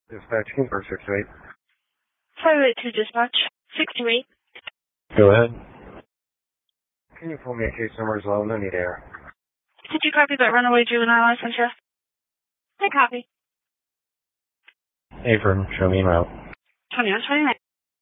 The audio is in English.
Dispatch, Kingsport 628. 582 dispatch, 628. Go ahead. Can you pull me a case number as well? No need air. Did you copy that runaway juvenile license, yes? I copy. Affirm, show me en route. 2129.